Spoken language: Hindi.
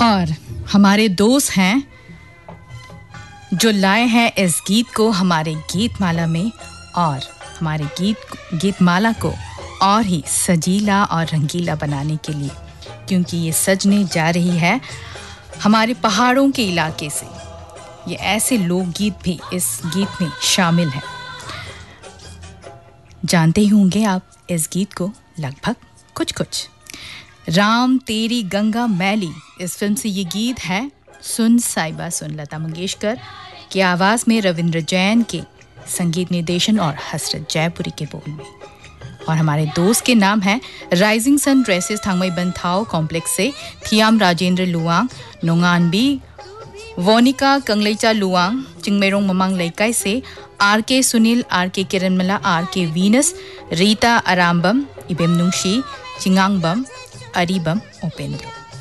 और हमारे दोस्त हैं जो लाए हैं इस गीत को हमारे गीतमाला में और हमारे गीतमाला को और ही सजीला और रंगीला बनाने के लिए, क्योंकि ये सजने जा रही है हमारे पहाड़ों के इलाके से। ये ऐसे लोकगीत भी इस गीत में शामिल हैं। जानते ही होंगे आप इस गीत को लगभग कुछ। राम तेरी गंगा मैली इस फिल्म से ये गीत है। सुन साहिबा सुन, लता मंगेशकर की आवाज़ में, रविंद्र जैन के संगीत निर्देशन और हसरत जयपुरी के बोल में। और हमारे दोस्त के नाम है राइजिंग सन ड्रेसेस थांगमई बंथाओ कॉम्प्लेक्स से थियाम राजेंद्र लुआंग, नोंगानबी वोनिका कंगलेचा लुआंग, चिंगमेरोंग ममांग लैकाई से R K. Sunil, R K. किरणमला, R K. Venus, Rita अराम्बम, इबेम नुंशी, चिंगांगबम, अरीबम, Upendra.